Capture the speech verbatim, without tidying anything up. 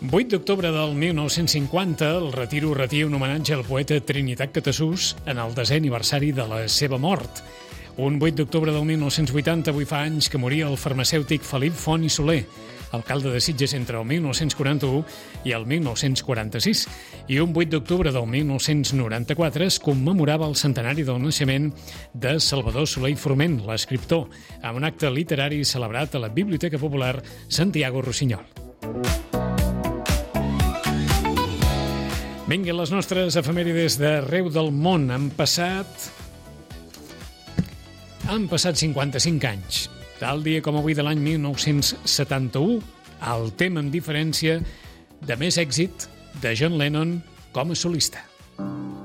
vuit d'octubre del mil nou-cents cinquanta, el Retiro retia un homenatge al poeta Trinitat Catasús en el desè aniversari de la seva mort. Un vuit d'octubre del mil nou-cents vuitanta, avui fa anys que moria el farmacèutic Felip Font i Soler, alcalde de Sitges entre el mil nou-cents quaranta-u i el mil nou-cents quaranta-sis. I un vuit d'octubre del mil nou-cents noranta-quatre es commemorava el centenari del naixement de Salvador Soler i Forment, l'escriptor, amb un acte literari celebrat a la Biblioteca Popular Santiago Rossinyol. Vinga, les nostres efemèrides d'arreu del món. Han passat... Han passat cinquanta-cinc anys. Tal dia com avui de l'any mil nou-cents setanta-u, el tema amb diferència de més èxit de John Lennon com a solista.